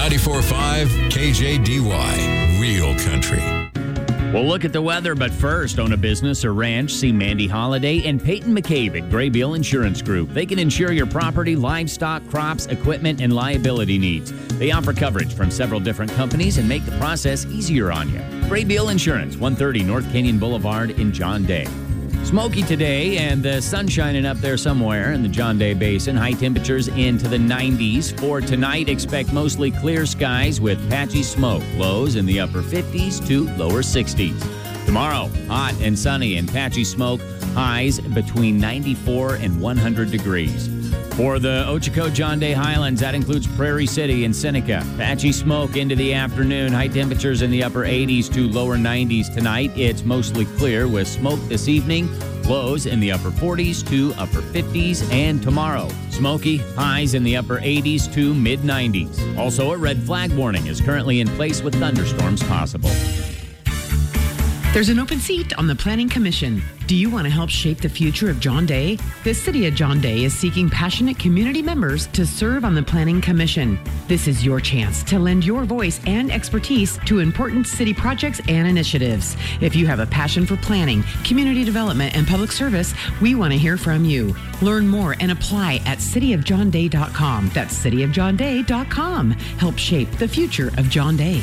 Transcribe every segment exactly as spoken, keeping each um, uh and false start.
ninety-four point five K J D Y, Real Country. We'll look at the weather, but first, own a business or ranch, see Mandy Holiday and Peyton McCabe at Graybeal Insurance Group. They can insure your property, livestock, crops, equipment, and liability needs. They offer coverage from several different companies and make the process easier on you. Graybeal Insurance, one thirty North Canyon Boulevard in John Day. Smoky today, and the sun shining up there somewhere in the John Day Basin. High temperatures into the nineties. For tonight, expect mostly clear skies with patchy smoke. Lows in the upper fifties to lower sixties. Tomorrow, hot and sunny and patchy smoke. Highs between ninety-four and one hundred degrees. For the Ochoco John Day Highlands, that includes Prairie City and Seneca. Patchy smoke into the afternoon. High temperatures in the upper eighties to lower nineties tonight. It's mostly clear with smoke this evening. Lows in the upper forties to upper fifties. And tomorrow, smoky, highs in the upper eighties to mid nineties. Also, a red flag warning is currently in place with thunderstorms possible. There's an open seat on the Planning Commission. Do you want to help shape the future of John Day? The City of John Day is seeking passionate community members to serve on the Planning Commission. This is your chance to lend your voice and expertise to important city projects and initiatives. If you have a passion for planning, community development, and public service, we want to hear from you. Learn more and apply at city of john day dot com. That's city of john day dot com. Help shape the future of John Day.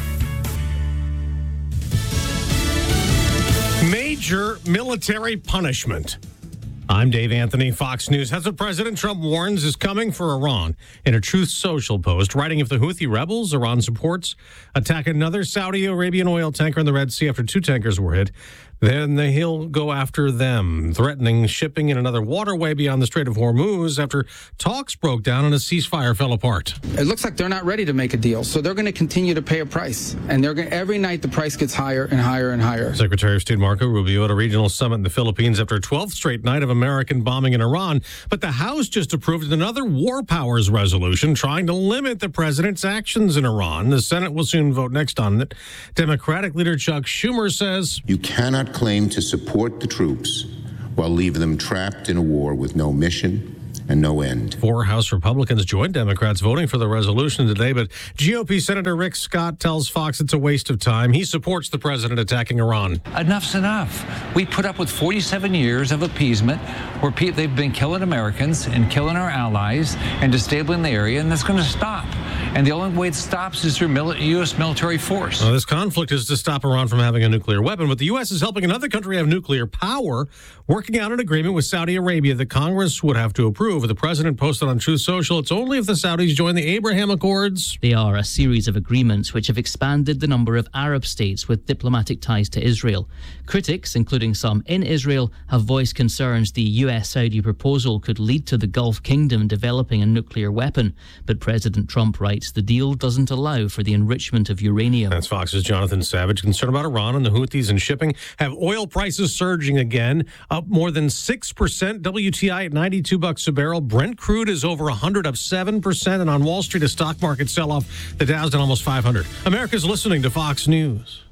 Major military punishment. I'm Dave Anthony. Fox News has what President Trump warns is coming for Iran in a Truth Social post, writing if the Houthi rebels Iran supports attack another Saudi Arabian oil tanker in the Red Sea after two tankers were hit, then he'll go after them, threatening shipping in another waterway beyond the Strait of Hormuz after talks broke down and a ceasefire fell apart. It looks like they're not ready to make a deal, so they're going to continue to pay a price. And they're going every night the price gets higher and higher and higher. Secretary of State Marco Rubio at a regional summit in the Philippines after a twelfth straight night of American bombing in Iran. But the House just approved another war powers resolution trying to limit the president's actions in Iran. The Senate will soon vote next on it. Democratic leader Chuck Schumer says, "You cannot claim to support the troops while leaving them trapped in a war with no mission and no end." Four House Republicans joined Democrats voting for the resolution today, but G O P Senator Rick Scott tells Fox it's a waste of time. He supports the president attacking Iran. Enough's enough. We put up with forty-seven years of appeasement where pe- they've been killing Americans and killing our allies and disabling the area, and that's going to stop. And the only way it stops is through mil- U S military force. Well, this conflict is to stop Iran from having a nuclear weapon, but the U S is helping another country have nuclear power, working out an agreement with Saudi Arabia that Congress would have to approve. The president posted on Truth Social, it's only if the Saudis join the Abraham Accords. They are a series of agreements which have expanded the number of Arab states with diplomatic ties to Israel. Critics, including some in Israel, have voiced concerns the U S-Saudi proposal could lead to the Gulf Kingdom developing a nuclear weapon. But President Trump writes the deal doesn't allow for the enrichment of uranium. That's Fox's Jonathan Savage. Concerned about Iran and the Houthis and shipping have oil prices surging again, up more than six percent. W T I at ninety-two bucks a barrel. Brent crude is over one hundred, up seven percent. And on Wall Street, a stock market sell-off. The Dow's down almost five hundred. America's listening to Fox News.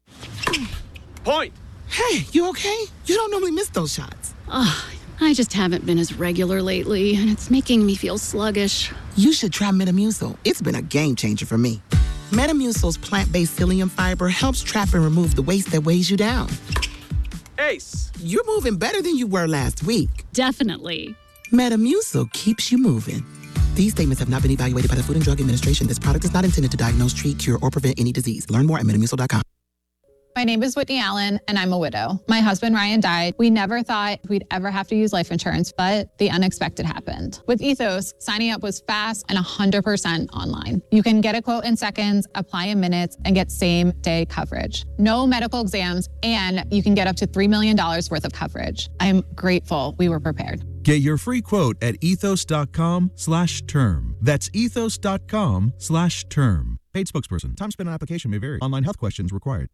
Point. Hey, you okay? You don't normally miss those shots. Oh, I just haven't been as regular lately, and it's making me feel sluggish. You should try Metamucil. It's been a game changer for me. Metamucil's plant-based psyllium fiber helps trap and remove the waste that weighs you down. Ace. You're moving better than you were last week. Definitely. Metamucil keeps you moving. These statements have not been evaluated by the Food and Drug Administration. This product is not intended to diagnose, treat, cure, or prevent any disease. Learn more at metamucil dot com. My name is Whitney Allen, and I'm a widow. My husband, Ryan, died. We never thought we'd ever have to use life insurance, but the unexpected happened. With Ethos, signing up was fast and one hundred percent online. You can get a quote in seconds, apply in minutes, and get same-day coverage. No medical exams, and you can get up to three million dollars worth of coverage. I'm grateful we were prepared. Get your free quote at ethos.com slash term. That's ethos.com slash term. Paid spokesperson. Time spent on application may vary. Online health questions required.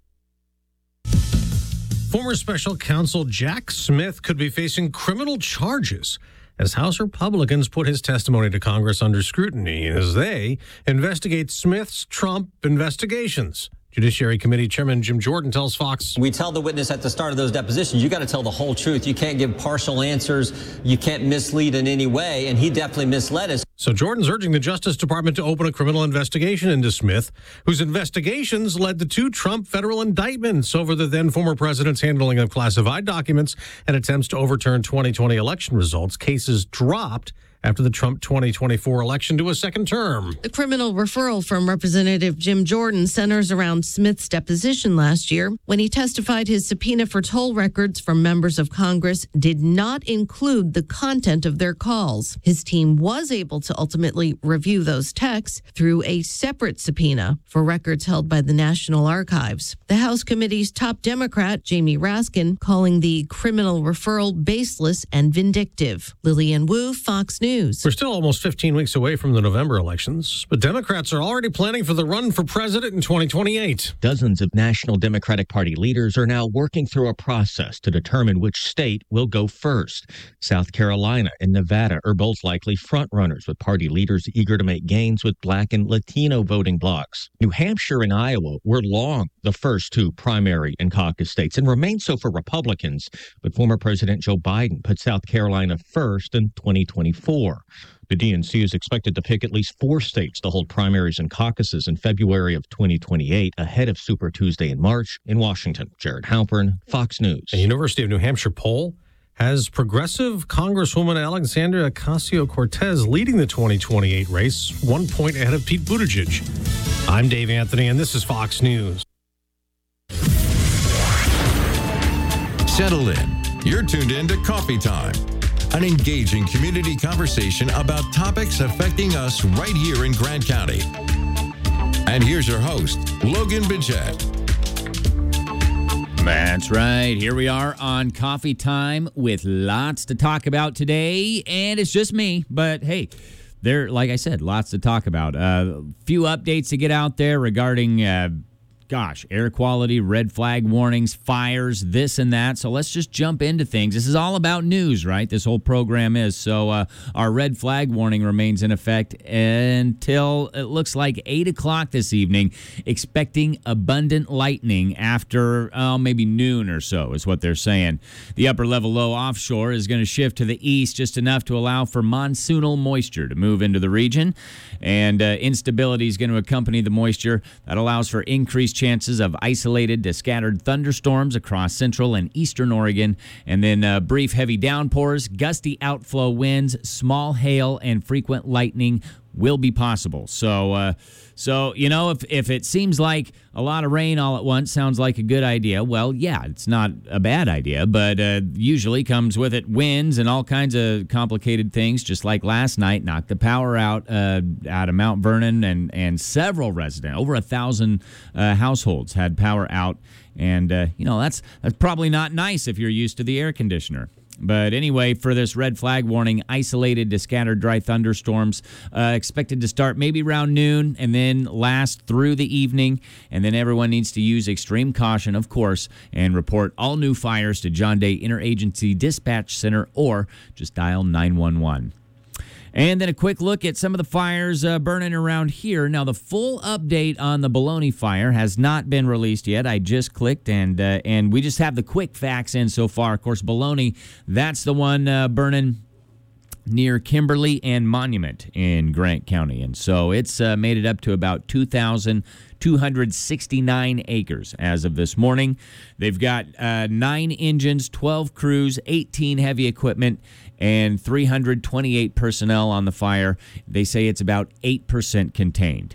Former special counsel Jack Smith could be facing criminal charges as House Republicans put his testimony to Congress under scrutiny as they investigate Smith's Trump investigations. Judiciary Committee Chairman Jim Jordan tells Fox. We tell the witness at the start of those depositions, you got to tell the whole truth. You can't give partial answers. You can't mislead in any way. And he definitely misled us. So Jordan's urging the Justice Department to open a criminal investigation into Smith, whose investigations led to two Trump federal indictments over the then former president's handling of classified documents and attempts to overturn twenty twenty election results. Cases dropped after the Trump twenty twenty-four election to a second term. The criminal referral from Representative Jim Jordan centers around Smith's deposition last year when he testified his subpoena for toll records from members of Congress did not include the content of their calls. His team was able to ultimately review those texts through a separate subpoena for records held by the National Archives. The House committee's top Democrat, Jamie Raskin, calling the criminal referral baseless and vindictive. Lillian Wu, Fox News. We're still almost fifteen weeks away from the November elections, but Democrats are already planning for the run for president in twenty twenty-eight. Dozens of National Democratic Party leaders are now working through a process to determine which state will go first. South Carolina and Nevada are both likely frontrunners, with party leaders eager to make gains with Black and Latino voting blocs. New Hampshire and Iowa were long the first two primary and caucus states and remain so for Republicans, but former President Joe Biden put South Carolina first in twenty twenty-four. The D N C is expected to pick at least four states to hold primaries and caucuses in February of twenty twenty-eight, ahead of Super Tuesday in March. In Washington, Jared Halpern, Fox News. A University of New Hampshire poll has progressive Congresswoman Alexandria Ocasio-Cortez leading the twenty twenty-eight race, one point ahead of Pete Buttigieg. I'm Dave Anthony, and this is Fox News. Settle in. You're tuned in to Coffee Time, an engaging community conversation about topics affecting us right here in Grant County. And here's your host, Logan Bidget. That's right. Here we are on Coffee Time with lots to talk about today, and it's just me. But hey, there, like I said, lots to talk about. A uh, few updates to get out there regarding, uh, gosh, air quality, red flag warnings, fires, this and that. So let's just jump into things. This is all about news, right? This whole program is. So uh, our red flag warning remains in effect until it looks like eight o'clock this evening, expecting abundant lightning after uh, maybe noon or so is what they're saying. The upper level low offshore is going to shift to the east just enough to allow for monsoonal moisture to move into the region. And uh, instability is going to accompany the moisture. That allows for increased chances of isolated to scattered thunderstorms across central and eastern Oregon, and then uh, brief heavy downpours, gusty outflow winds, small hail, and frequent lightning will be possible. So, uh, so you know, if, if it seems like a lot of rain all at once sounds like a good idea, well, yeah, it's not a bad idea, but uh, usually comes with it winds and all kinds of complicated things, just like last night, knocked the power out uh, out of Mount Vernon, and, and several residents, over a thousand uh, households had power out. And, uh, you know, that's that's probably not nice if you're used to the air conditioner. But anyway, for this red flag warning, isolated to scattered dry thunderstorms uh, expected to start maybe around noon and then last through the evening. And then everyone needs to use extreme caution, of course, and report all new fires to John Day Interagency Dispatch Center or just dial nine one one. And then a quick look at some of the fires uh, burning around here. Now, the full update on the Bologna fire has not been released yet. I just clicked, and uh, and we just have the quick facts in so far. Of course, Bologna, that's the one uh, burning near Kimberly and Monument in Grant County. And so it's uh, made it up to about two thousand two hundred sixty-nine acres as of this morning. They've got uh, nine engines, twelve crews, eighteen heavy equipment, and three hundred twenty-eight personnel on the fire. They say it's about eight percent contained.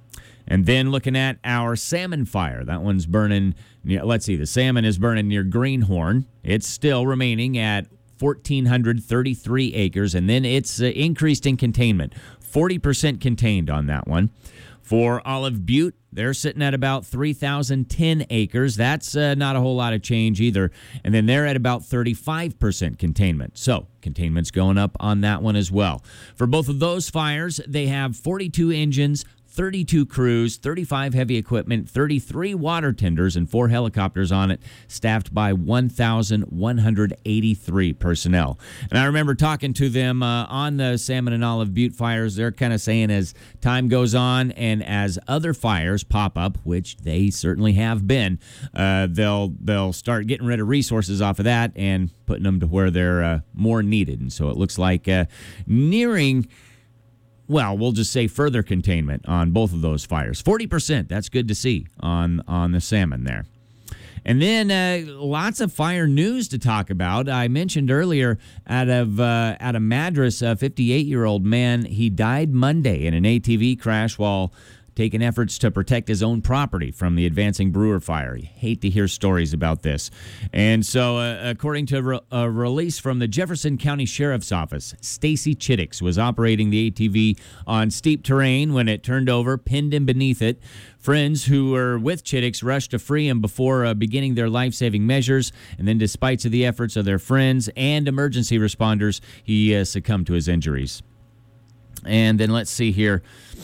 And then looking at our salmon fire, that one's burning, near, let's see, the salmon is burning near Greenhorn. It's still remaining at one thousand four hundred thirty-three acres, and then it's uh, increased in containment, forty percent contained on that one. For Olive Butte, they're sitting at about three thousand ten acres. That's uh, not a whole lot of change either. And then they're at about thirty-five percent containment. So containment's going up on that one as well. For both of those fires, they have forty-two engines, thirty-two crews, thirty-five heavy equipment, thirty-three water tenders, and four helicopters on it, staffed by one thousand one hundred eighty-three personnel. And I remember talking to them uh, on the Salmon and Olive Butte fires. They're kind of saying as time goes on and as other fires pop up, which they certainly have been, uh, they'll they'll start getting rid of resources off of that and putting them to where they're uh, more needed. And so it looks like uh, nearing, well, we'll just say further containment on both of those fires. forty percent, that's good to see on, on the salmon there. And then uh, lots of fire news to talk about. I mentioned earlier out of uh, out of Madras, a fifty-eight-year-old man, he died Monday in an A T V crash while taking efforts to protect his own property from the advancing Brewer fire. You hate to hear stories about this. And so, uh, according to re- a release from the Jefferson County Sheriff's Office, Stacy Chittix was operating the A T V on steep terrain when it turned over, pinned him beneath it. Friends who were with Chittix rushed to free him before uh, beginning their life-saving measures. And then, despite the efforts of their friends and emergency responders, he uh, succumbed to his injuries. And then let's see here.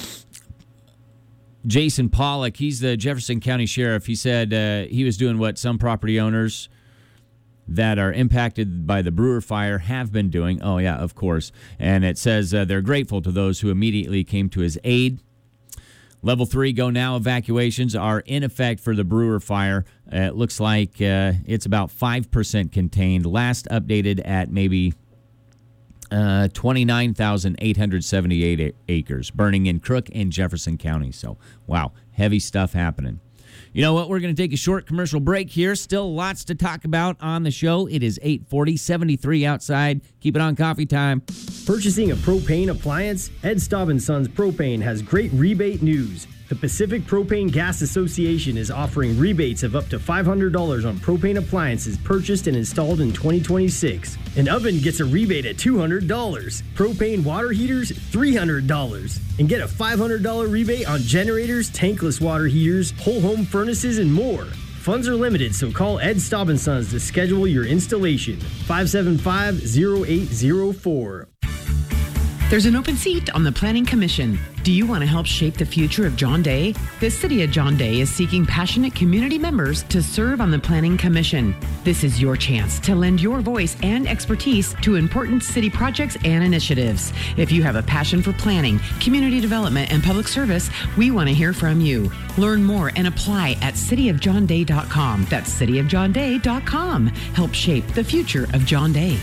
Jason Pollock, he's the Jefferson County Sheriff. He said uh, he was doing what some property owners that are impacted by the Brewer fire have been doing. Oh, yeah, of course. And it says uh, they're grateful to those who immediately came to his aid. Level three go now evacuations are in effect for the Brewer fire. Uh, it looks like uh, it's about five percent contained. Last updated at maybe Uh, twenty-nine thousand eight hundred seventy-eight acres, burning in Crook and Jefferson County. So, wow, heavy stuff happening. You know what? We're going to take a short commercial break here. Still lots to talk about on the show. It is eight forty, seventy-three outside. Keep it on coffee time. Purchasing a propane appliance? Ed Staub and Sons Propane has great rebate news. The Pacific Propane Gas Association is offering rebates of up to five hundred dollars on propane appliances purchased and installed in twenty twenty-six. An oven gets a rebate at two hundred dollars. Propane water heaters, three hundred dollars. And get a five hundred dollars rebate on generators, tankless water heaters, whole home furnaces, and more. Funds are limited, so call Ed Staub and Sons to schedule your installation. five seven five, zero eight zero four. There's an open seat on the Planning Commission. Do you want to help shape the future of John Day? The City of John Day is seeking passionate community members to serve on the Planning Commission. This is your chance to lend your voice and expertise to important city projects and initiatives. If you have a passion for planning, community development, and public service, we want to hear from you. Learn more and apply at city of john day dot com. That's city of john day dot com. Help shape the future of John Day.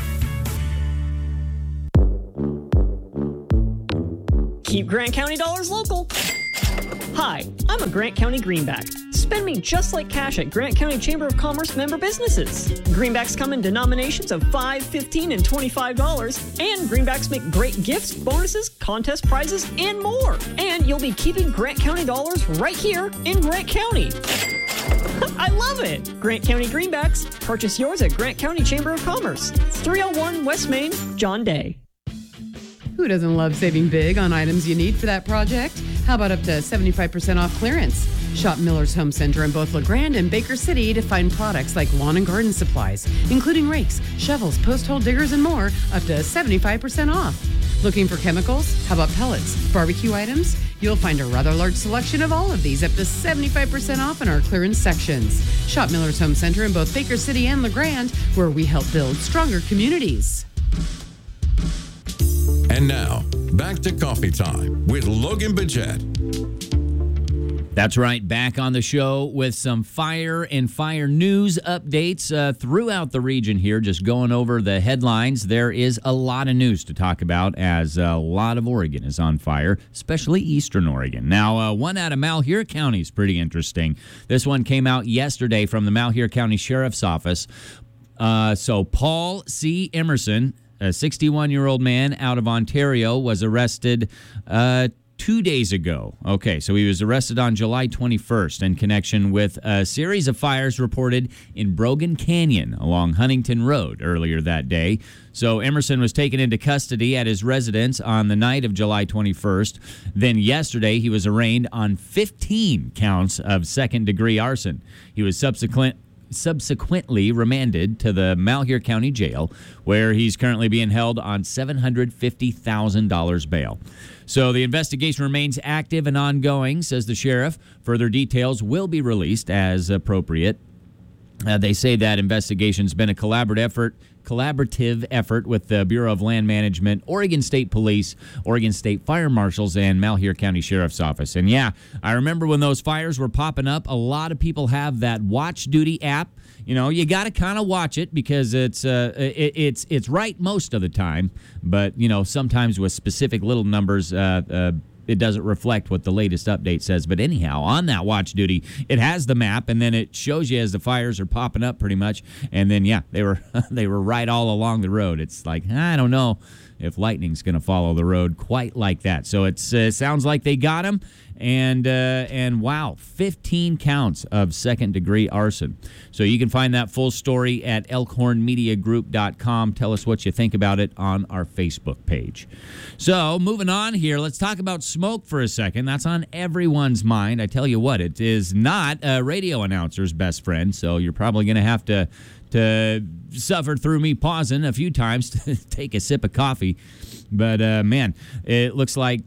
Keep Grant County dollars local. Hi, I'm a Grant County Greenback. Spend me just like cash at Grant County Chamber of Commerce member businesses. Greenbacks come in denominations of five dollars, fifteen dollars, and twenty-five dollars. And Greenbacks make great gifts, bonuses, contest prizes, and more. And you'll be keeping Grant County dollars right here in Grant County. I love it! Grant County Greenbacks. Purchase yours at Grant County Chamber of Commerce. three oh one West Main, John Day. Who doesn't love saving big on items you need for that project? How about up to seventy-five percent off clearance? Shop Miller's Home Center in both LeGrand and Baker City to find products like lawn and garden supplies, including rakes, shovels, post hole diggers, and more, up to seventy-five percent off. Looking for chemicals? How about pellets? Barbecue items? You'll find a rather large selection of all of these, up to seventy-five percent off in our clearance sections. Shop Miller's Home Center in both Baker City and LeGrand, where we help build stronger communities. And now, back to Coffee Time with Logan Bidget. That's right, back on the show with some fire and fire news updates uh, throughout the region here, just going over the headlines. There is a lot of news to talk about as a lot of Oregon is on fire, especially eastern Oregon. Now, uh, one out of Malheur County is pretty interesting. This one came out yesterday from the Malheur County Sheriff's Office. Uh, so Paul C. Emerson, a sixty-one-year-old man out of Ontario, was arrested uh, two days ago. Okay, so he was arrested on July twenty-first in connection with a series of fires reported in Brogan Canyon along Huntington Road earlier that day. So Emerson was taken into custody at his residence on the night of July twenty-first. Then yesterday, he was arraigned on fifteen counts of second-degree arson. He was subsequent subsequently remanded to the Malheur County Jail, where he's currently being held on seven hundred fifty thousand dollars bail. So the investigation remains active and ongoing, says the sheriff. Further details will be released as appropriate. Uh, they say that investigation's been a collaborative effort, collaborative effort with the Bureau of Land Management, Oregon State Police, Oregon State Fire Marshals, and Malheur County Sheriff's Office. And yeah, I remember when those fires were popping up, a lot of people have that Watch Duty app. You know, you got to kind of watch it because it's uh, it, it's it's right most of the time. But, you know, sometimes with specific little numbers, uh, uh it doesn't reflect what the latest update says. But anyhow, on that Watch Duty, it has the map, and then it shows you as the fires are popping up pretty much. And then, yeah, they were they were right all along the road. It's like, I don't know if lightning's going to follow the road quite like that. So it uh, sounds like they got him. And, uh, and wow, fifteen counts of second-degree arson. So you can find that full story at elkhorn media group dot com. Tell us what you think about it on our Facebook page. So moving on here, let's talk about smoke for a second. That's on everyone's mind. I tell you what, it is not a radio announcer's best friend, so you're probably going to have to to suffer through me pausing a few times to take a sip of coffee. But, uh, man, it looks like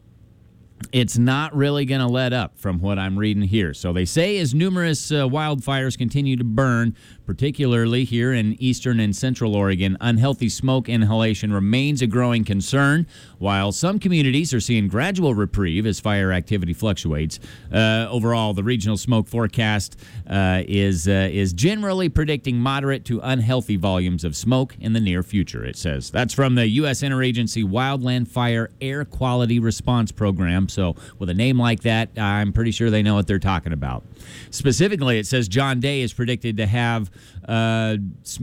it's not really going to let up from what I'm reading here. So they say as numerous uh, wildfires continue to burn, particularly here in eastern and central Oregon, unhealthy smoke inhalation remains a growing concern. While some communities are seeing gradual reprieve as fire activity fluctuates, uh, overall the regional smoke forecast uh, is uh, is generally predicting moderate to unhealthy volumes of smoke in the near future, it says. That's from the U S Interagency Wildland Fire Air Quality Response Program. So with a name like that, I'm pretty sure they know what they're talking about. Specifically, it says John Day is predicted to have uh,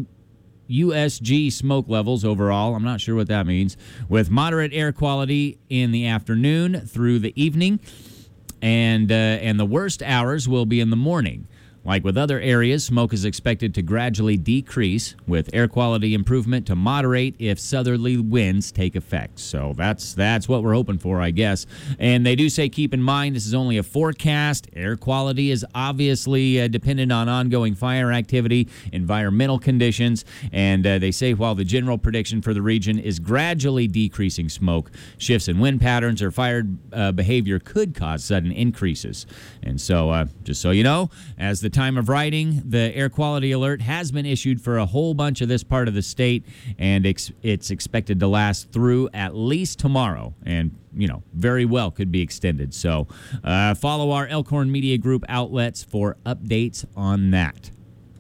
U S G smoke levels overall. I'm not sure what that means. With moderate air quality in the afternoon through the evening, and uh, and the worst hours will be in the morning. Like with other areas, smoke is expected to gradually decrease, with air quality improvement to moderate if southerly winds take effect. So that's that's what we're hoping for, I guess. And they do say keep in mind this is only a forecast. Air quality is obviously uh, dependent on ongoing fire activity, environmental conditions, and uh, they say while the general prediction for the region is gradually decreasing smoke, shifts in wind patterns or fire uh, behavior could cause sudden increases. And so, uh, just so you know, as the time of writing, the air quality alert has been issued for a whole bunch of this part of the state, and ex- it's expected to last through at least tomorrow, and you know, very well could be extended. So uh, follow our Elkhorn Media Group outlets for updates on that.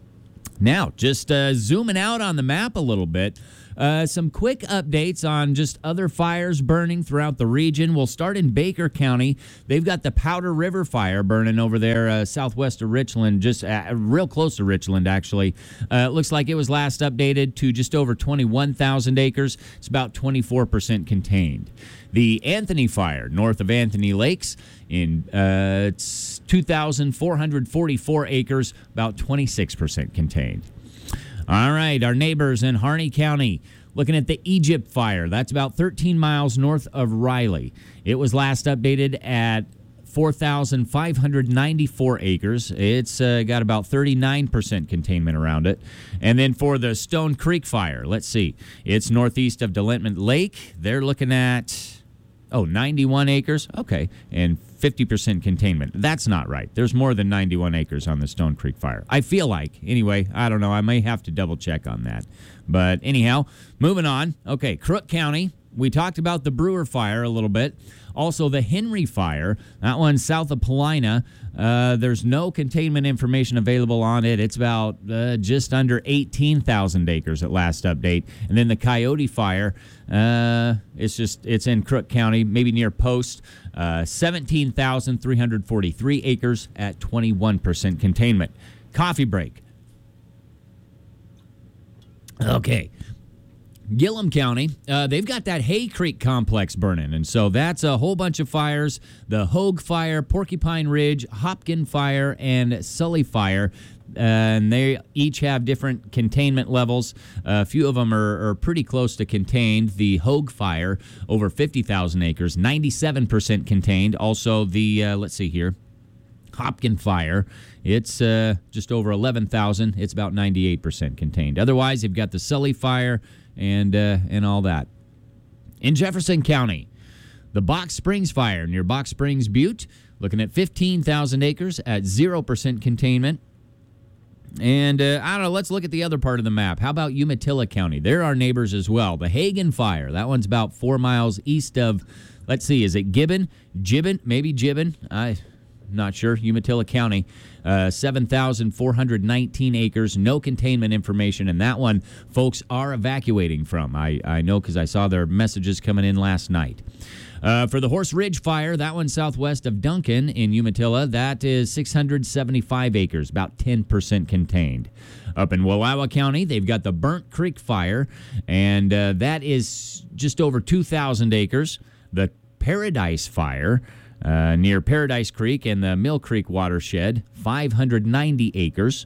Now, just uh, zooming out on the map a little bit, Uh, some quick updates on just other fires burning throughout the region. We'll start in Baker County. They've got the Powder River fire burning over there uh, southwest of Richland, just uh, real close to Richland, actually. Uh, it looks like it was last updated to just over twenty-one thousand acres. It's about twenty-four percent contained. The Anthony fire north of Anthony Lakes in uh, it's two thousand four hundred forty-four acres, about twenty-six percent contained. All right, our neighbors in Harney County, looking at the Egypt fire. That's about thirteen miles north of Riley. It was last updated at four thousand five hundred ninety-four acres. It's uh, got about thirty-nine percent containment around it. And then for the Stone Creek fire, let's see. It's northeast of Delinquent Lake. They're looking at, oh, ninety-one acres. Okay, and fifty percent containment. That's not right. There's more than ninety-one acres on the Stone Creek fire. I feel like. Anyway, I don't know. I may have to double check on that. But anyhow, moving on. Okay, Crook County. We talked about the Brewer fire a little bit. Also, the Henry fire. That one south of Paulina. Uh, there's no containment information available on it. It's about uh, just under eighteen thousand acres at last update. And then the Coyote fire. Uh, it's just it's in Crook County, maybe near Post. Uh, seventeen thousand three hundred forty-three acres at twenty-one percent containment. Coffee break. Okay. Gillum County, uh, they've got that Hay Creek complex burning, and so that's a whole bunch of fires. The Hogue Fire, Porcupine Ridge, Hopkin Fire, and Sully Fire. Uh, and they each have different containment levels. Uh, a few of them are, are pretty close to contained. The Hogue Fire, over fifty thousand acres, ninety-seven percent contained. Also, the, uh, let's see here, Hopkin Fire, it's uh, just over eleven thousand. It's about ninety-eight percent contained. Otherwise, you've got the Sully Fire and uh, and all that. In Jefferson County, the Box Springs Fire near Box Springs Butte, looking at fifteen thousand acres at zero percent containment. And uh, I don't know, let's look at the other part of the map. How about Umatilla County? They're our neighbors as well. The Hagen Fire, that one's about four miles east of, let's see, is it Gibbon? Gibbon? Maybe Gibbon? I'm not sure. Umatilla County, uh, seven thousand four hundred nineteen acres, no containment information. And that one, folks are evacuating from. I, I know because I saw their messages coming in last night. Uh, for the Horse Ridge Fire, that one southwest of Duncan in Umatilla, that is six hundred seventy-five acres, about ten percent contained. Up in Wallowa County, they've got the Burnt Creek Fire, and uh, that is just over two thousand acres. The Paradise Fire uh, near Paradise Creek and the Mill Creek watershed, five hundred ninety acres.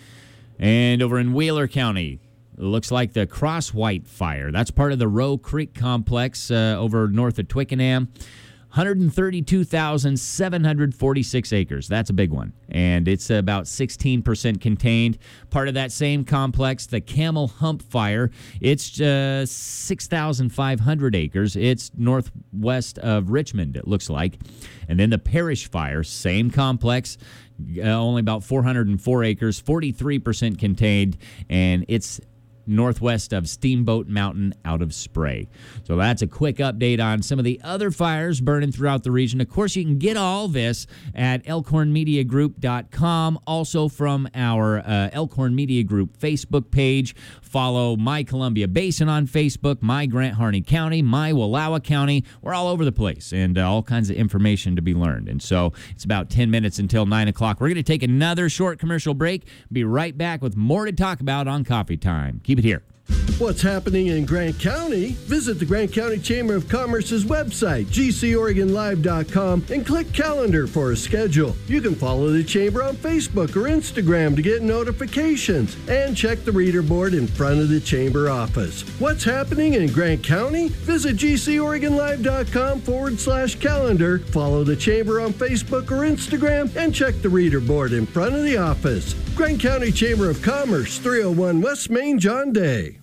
And over in Wheeler County, it looks like the Crosswhite Fire. That's part of the Roe Creek Complex uh, over north of Twickenham. one hundred thirty-two thousand seven hundred forty-six acres. That's a big one. And it's about sixteen percent contained. Part of that same complex, the Camel Hump Fire. It's uh, six thousand five hundred acres. It's northwest of Richmond, it looks like. And then the Parish Fire, same complex. Uh, only about four hundred four acres, forty-three percent contained. And it's northwest of Steamboat Mountain out of Spray. So that's a quick update on some of the other fires burning throughout the region. Of course, you can get all this at elkhorn media group dot com. Also from our uh, Elkhorn Media Group Facebook page. Follow My Columbia Basin on Facebook, My Grant Harney County, My Wallowa County. We're all over the place, and uh, all kinds of information to be learned. And so it's about ten minutes until nine o'clock. We're going to take another short commercial break. Be right back with more to talk about on Coffee Time. Keep it here. What's happening in Grant County? Visit the Grant County Chamber of Commerce's website, G C Oregon Live dot com, and click calendar for a schedule. You can follow the Chamber on Facebook or Instagram to get notifications and check the reader board in front of the Chamber office. What's happening in Grant County? Visit G C Oregon Live dot com forward slash calendar, follow the Chamber on Facebook or Instagram, and check the reader board in front of the office. Grant County Chamber of Commerce, three oh one West Main, John Day.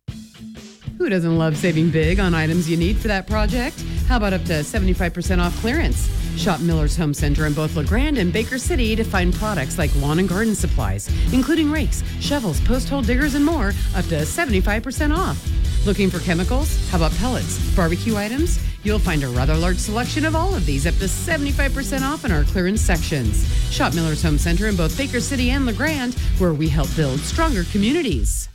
Who doesn't love saving big on items you need for that project? How about up to seventy-five percent off clearance? Shop Miller's Home Center in both LeGrand and Baker City to find products like lawn and garden supplies, including rakes, shovels, post hole diggers, and more, up to seventy-five percent off. Looking for chemicals? How about pellets? Barbecue items? You'll find a rather large selection of all of these, up to seventy-five percent off in our clearance sections. Shop Miller's Home Center in both Baker City and LeGrand, where we help build stronger communities.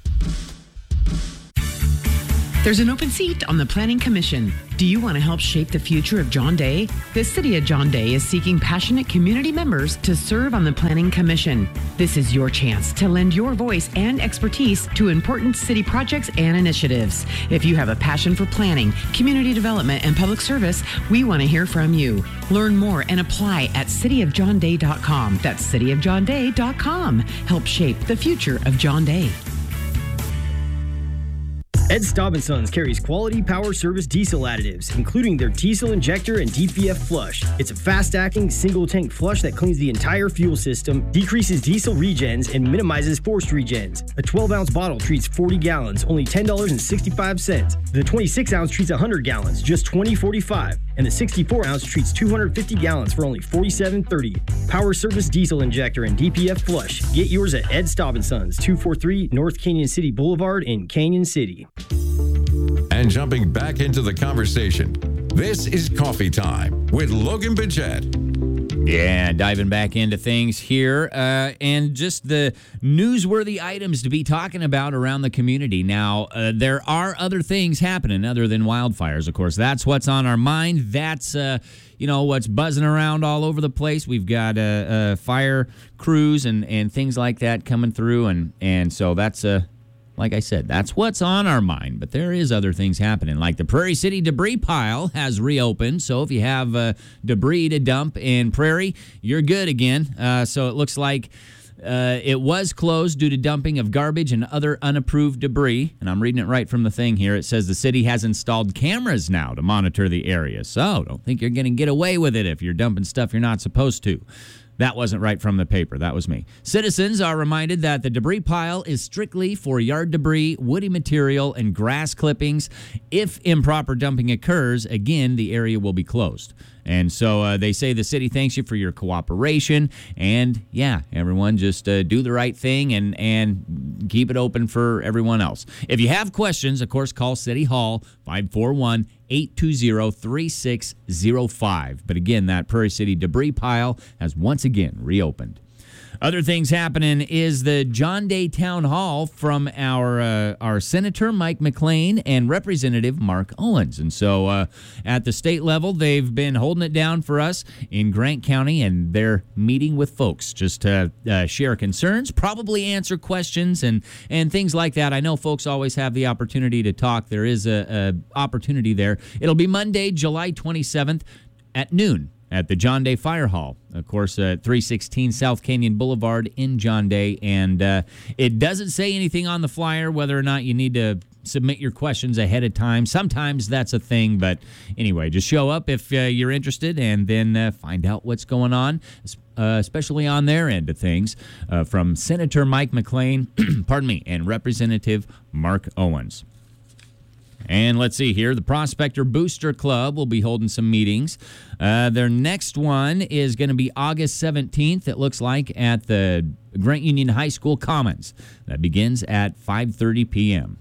There's an open seat on the Planning Commission. Do you want to help shape the future of John Day? The City of John Day is seeking passionate community members to serve on the Planning Commission. This is your chance to lend your voice and expertise to important city projects and initiatives. If you have a passion for planning, community development, and public service, we want to hear from you. Learn more and apply at city of john day dot com. That's city of john day dot com. Help shape the future of John Day. Ed Staub and Sons carries quality power service diesel additives, including their diesel injector and D P F flush. It's a fast-acting, single-tank flush that cleans the entire fuel system, decreases diesel regens, and minimizes forced regens. A twelve-ounce bottle treats forty gallons, only ten dollars and sixty-five cents. The twenty-six ounce treats one hundred gallons, just twenty dollars and forty-five cents. And the sixty-four ounce treats two hundred fifty gallons for only forty-seven dollars and thirty cents. Power service diesel injector and D P F flush. Get yours at Ed Staub and Sons, two forty-three North Canyon City Boulevard in Canyon City. And jumping back into the conversation, this is Coffee Time with Logan Bidgett. Yeah, diving back into things here, uh, and just the newsworthy items to be talking about around the community. Now, uh, there are other things happening other than wildfires, of course. That's what's on our mind. That's, uh, you know, what's buzzing around all over the place. We've got uh, uh, fire crews and, and things like that coming through, and, and so that's... Uh, Like I said, that's what's on our mind, but there is other things happening. Like the Prairie City debris pile has reopened, so if you have uh, debris to dump in Prairie, you're good again. Uh, so it looks like uh, it was closed due to dumping of garbage and other unapproved debris, and I'm reading it right from the thing here. It says the city has installed cameras now to monitor the area, so don't think you're going to get away with it if you're dumping stuff you're not supposed to. That wasn't right from the paper. That was me. Citizens are reminded that the debris pile is strictly for yard debris, woody material, and grass clippings. If improper dumping occurs, again, the area will be closed. And so uh, they say the city thanks you for your cooperation. And, yeah, everyone just uh, do the right thing and, and keep it open for everyone else. If you have questions, of course, call City Hall, five four one, eight two zero, three six zero five. But, again, that Prairie City debris pile has once again reopened. Other things happening is the John Day Town Hall from our uh, our Senator Mike McLean and Representative Mark Owens. And so uh, at the state level, they've been holding it down for us in Grant County, and they're meeting with folks just to uh, share concerns, probably answer questions and, and things like that. I know folks always have the opportunity to talk. There is a, a opportunity there. It'll be Monday, July twenty-seventh at noon at the John Day Fire Hall, of course, at three sixteen South Canyon Boulevard in John Day. And uh, it doesn't say anything on the flyer whether or not you need to submit your questions ahead of time. Sometimes that's a thing, but anyway, just show up if uh, you're interested and then uh, find out what's going on, uh, especially on their end of things, uh, from Senator Mike McLean, pardon me, and Representative Mark Owens. And let's see here. The Prospector Booster Club will be holding some meetings. Uh, their next one is going to be August seventeenth, it looks like, at the Grant Union High School Commons. That begins at five thirty p.m.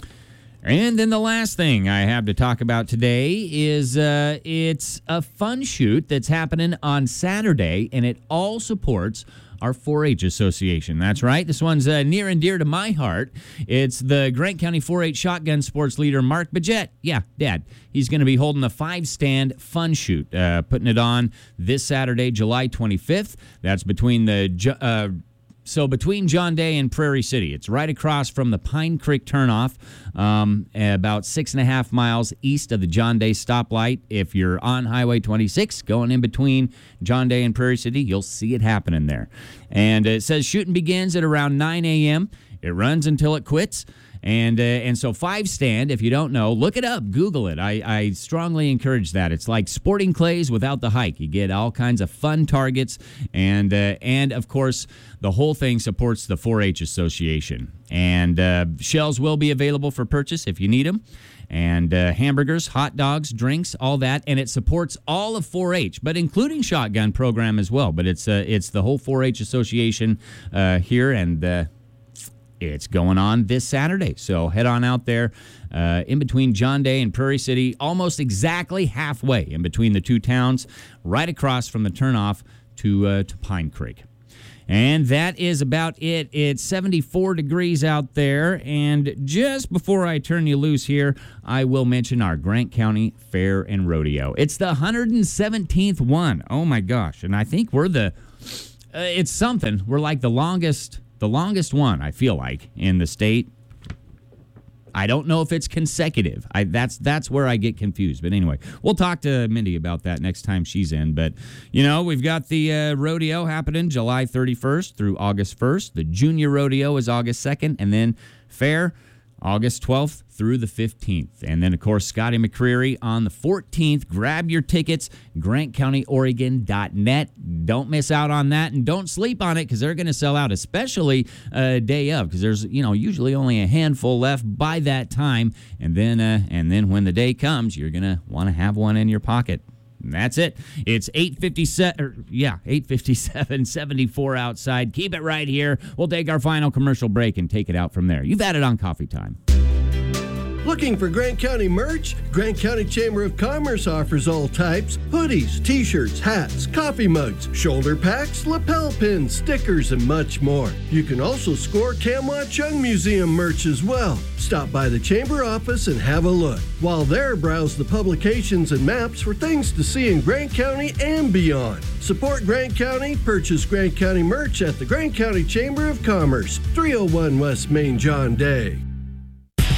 And then the last thing I have to talk about today is uh, it's a fun shoot that's happening on Saturday, and it all supports our four H Association. That's right. This one's uh, near and dear to my heart. It's the Grant County four H Shotgun Sports leader, Mark Bajette. Yeah, Dad. He's going to be holding a five-stand fun shoot, uh, putting it on this Saturday, July twenty-fifth. That's between the... Uh, So between John Day and Prairie City, it's right across from the Pine Creek turnoff, um, about six and a half miles east of the John Day stoplight. If you're on Highway twenty-six going in between John Day and Prairie City, you'll see it happening there. And it says shooting begins at around nine a.m. It runs until it quits. And uh, and so five stand, if you don't know, look it up, Google it. I, I strongly encourage that. It's like sporting clays without the hike. You get all kinds of fun targets, and uh, and of course the whole thing supports the four H Association. And uh, shells will be available for purchase if you need them. And uh, hamburgers, hot dogs, drinks, all that, and it supports all of four H, but including shotgun program as well. But it's uh, it's the whole four H Association uh, here, and uh, it's going on this Saturday, so head on out there uh, in between John Day and Prairie City, almost exactly halfway in between the two towns, right across from the turnoff to uh, to Pine Creek. And that is about it. It's seventy-four degrees out there, and just before I turn you loose here, I will mention our Grant County Fair and Rodeo. It's the one hundred seventeenth one. Oh, my gosh, and I think we're the, uh, it's something. We're like the longest... The longest one, I feel like, in the state. I don't know if it's consecutive. I, that's that's where I get confused. But anyway, we'll talk to Mindy about that next time she's in. But, you know, we've got the uh, rodeo happening July thirty-first through August first. The junior rodeo is August second. And then fair, August twelfth through the fifteenth. And then, of course, Scotty McCreery on the fourteenth. Grab your tickets, grant county oregon dot net. Don't miss out on that, and don't sleep on it because they're going to sell out, especially uh, day of, because there's, you know, usually only a handful left by that time. And then, uh, and then when the day comes, you're going to want to have one in your pocket. And that's it. It's eight fifty-seven, yeah, eight fifty-seven, seventy-four outside. Keep it right here. We'll take our final commercial break and take it out from there. You've had it on Coffee Time. Looking for Grant County merch? Grant County Chamber of Commerce offers all types: hoodies, t-shirts, hats, coffee mugs, shoulder packs, lapel pins, stickers, and much more. You can also score Kamwah Chung Museum merch as well. Stop by the Chamber office and have a look. While there, browse the publications and maps for things to see in Grant County and beyond. Support Grant County, purchase Grant County merch at the Grant County Chamber of Commerce, three oh one West Main John Day.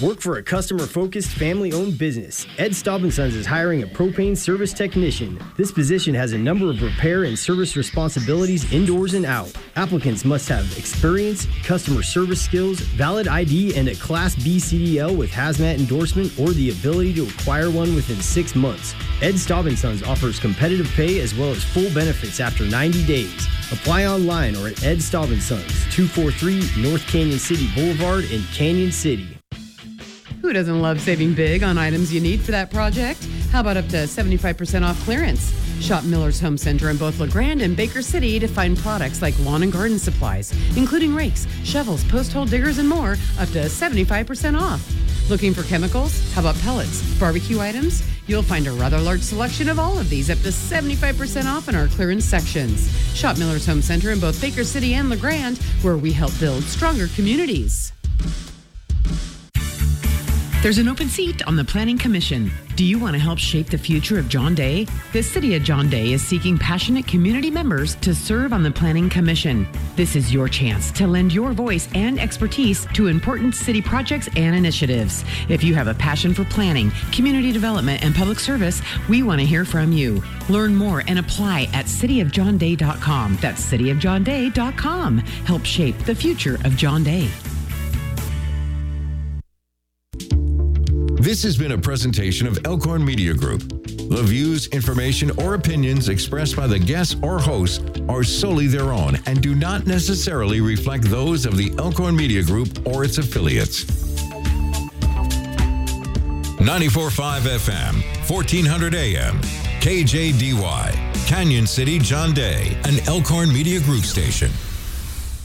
Work for a customer-focused, family-owned business. Ed Staub and Sons is hiring a propane service technician. This position has a number of repair and service responsibilities indoors and out. Applicants must have experience, customer service skills, valid I D, and a Class B C D L with hazmat endorsement or the ability to acquire one within six months. Ed Staub and Sons offers competitive pay as well as full benefits after ninety days. Apply online or at Ed Staub and Sons, two forty-three North Canyon City Boulevard in Canyon City. Who doesn't love saving big on items you need for that project? How about up to seventy-five percent off clearance? Shop Miller's Home Center in both LeGrand and Baker City to find products like lawn and garden supplies, including rakes, shovels, post hole diggers, and more, up to seventy-five percent off. Looking for chemicals? How about pellets? Barbecue items? You'll find a rather large selection of all of these, up to seventy-five percent off in our clearance sections. Shop Miller's Home Center in both Baker City and LeGrand, where we help build stronger communities. There's an open seat on the Planning Commission. Do you want to help shape the future of John Day? The City of John Day is seeking passionate community members to serve on the Planning Commission. This is your chance to lend your voice and expertise to important city projects and initiatives. If you have a passion for planning, community development, and public service, we want to hear from you. Learn more and apply at city of john day dot com. That's city of john day dot com. Help shape the future of John Day. This has been a presentation of Elkhorn Media Group. The views, information, or opinions expressed by the guests or hosts are solely their own and do not necessarily reflect those of the Elkhorn Media Group or its affiliates. ninety-four point five F M, fourteen hundred A M, K J D Y, Canyon City, John Day, an Elkhorn Media Group station.